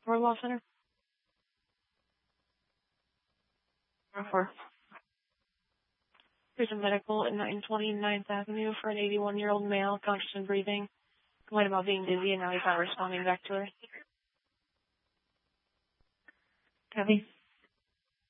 Law Center. 4. There's a medical at 920 9th Avenue for an 81-year-old male, conscious and breathing. Complained about being dizzy, and now he's not responding back to her. Copy.